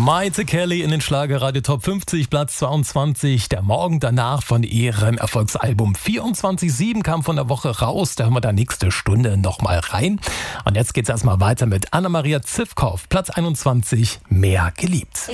Maite Kelly in den Schlagerradio Top 50, Platz 22. Der Morgen danach von ihrem Erfolgsalbum 24/7 kam von der Woche raus. Da hören wir da nächste Stunde nochmal rein. Und jetzt geht's erstmal weiter mit Anna-Maria Zivkow, Platz 21, Mehr geliebt.